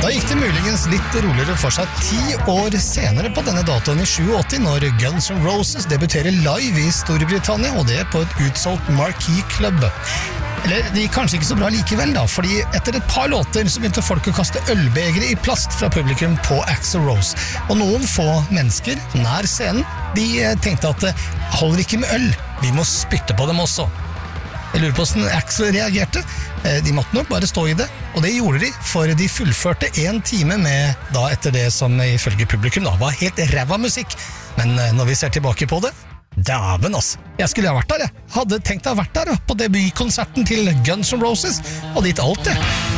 Da gikk det muligens litt roligere for seg 10 år senere på denne datoen i 87, når Guns N' Roses debuterer live i Storbritannia, og det på et utsolgt Marquee Club. Eller, det gikk kanskje ikke så bra likevel da, fordi etter et par låter så begynte folk å kaste ølbegre i plast fra publikum på Axl Rose. Og noen få mennesker nær scenen, de tenkte at det holder ikke med øl, vi må spytte på dem også. Jeg lurer på hvordan Axl reagerte. De måtte nok bare stå i det, og det gjorde de, for de fullførte 1 time med, da etter det som ifølge publikum da, var helt ræva musikk. Men når vi ser tilbake på det, dæven ass, jeg skulle ha vært der, jeg. Hadde tenkt å ha vært der på debutkonserten til Guns N' Roses, og dit alt det.